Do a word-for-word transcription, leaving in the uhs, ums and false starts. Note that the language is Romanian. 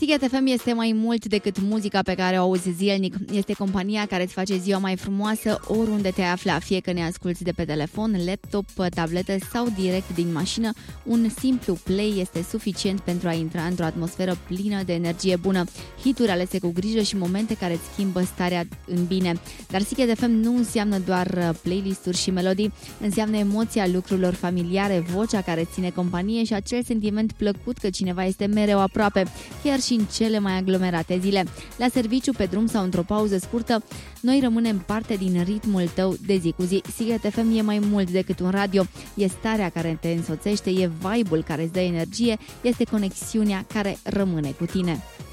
Sighet F M este mai mult decât muzica pe care o auzi zilnic. Este compania care îți face ziua mai frumoasă oriunde te afla, fie că ne asculți de pe telefon, laptop, tabletă sau direct din mașină. Un simplu play este suficient pentru a intra într-o atmosferă plină de energie bună, hituri alese cu grijă și momente care îți schimbă starea în bine. Dar Sighet F M nu înseamnă doar playlist-uri și melodii, înseamnă emoția lucrurilor familiare, vocea care ține companie și acel sentiment plăcut că cineva este mereu aproape, chiar și în cele mai aglomerate zile. La serviciu, pe drum sau într-o pauză scurtă, noi rămânem parte din ritmul tău de zi cu zi. Sighet F M e mai mult decât un radio, e starea care te însoțește, e vibe-ul care îți dă energie, este conexiunea care rămâne cu tine.